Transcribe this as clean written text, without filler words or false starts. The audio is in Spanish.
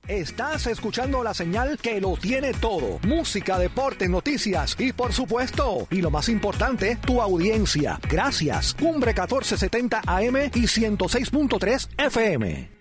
Estás escuchando la señal que lo tiene todo. Música, deporte, noticias y por supuesto, y lo más importante, tu audiencia. Gracias. Cumbre 1470 AM y 106.3 FM.